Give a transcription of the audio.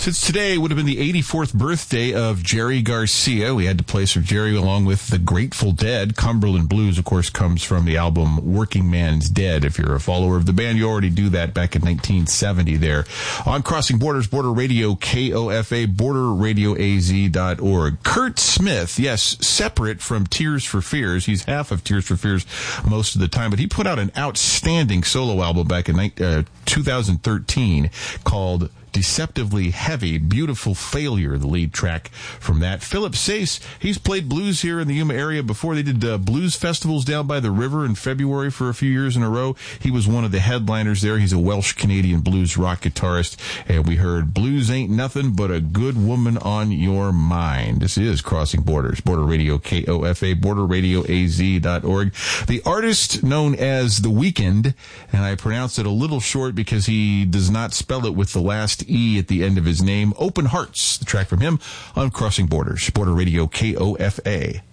Since today would have been the 84th birthday of Jerry Garcia, we had to play Sir Jerry along with the Grateful Dead. Cumberland Blues, of course, comes from the album Working Man's Dead. If you're a follower of the band, you already do that back in 1970 there. On Crossing Borders, Border Radio, KOFA, borderradioaz.org. Kurt Smith, yes, separate from Tears for Fears. He's half of Tears for Fears most of the time, but he put out an outstanding solo album back in 2013 called Deceptively Heavy. Beautiful Failure, the lead track from that. Philip Sayce, he's played blues here in the Yuma area before. They did blues festivals down by the river in February for a few years in a row. He was one of the headliners there. He's a Welsh-Canadian blues rock guitarist, and we heard Blues Ain't Nothing But a Good Woman on Your Mind. This is Crossing Borders, Border Radio, KOFA, borderradioaz.org. The artist known as The Weeknd, and I pronounce it a little short because he does not spell it with the last E at the end of his name. Open Hearts, the track from him on Crossing Borders, Border Radio, KOFA.